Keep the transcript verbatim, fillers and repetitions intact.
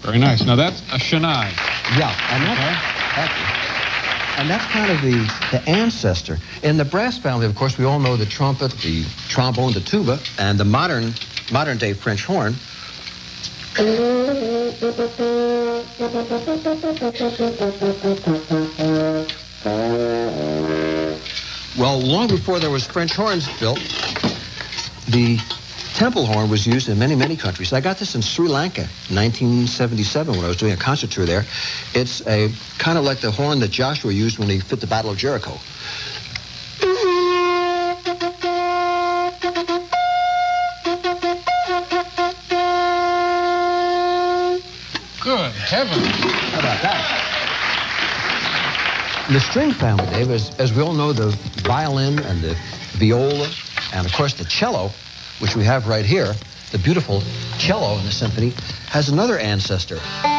Very nice. Now that's a Chennai. Yeah, and that's, Okay. that's, and that's kind of the, the ancestor. In the brass family, of course, we all know the trumpet, the trombone, the tuba, and the modern, modern-day French horn. Well, long before there was French horns built, the temple horn was used in many, many countries. I got this in Sri Lanka in nineteen seventy-seven when I was doing a concert tour there. It's a kind of like the horn that Joshua used when he fit the Battle of Jericho. Good heavens. How about that? The string family, Dave, as, as we all know, the violin and the viola, and of course the cello, which we have right here, the beautiful cello in the symphony, has another ancestor.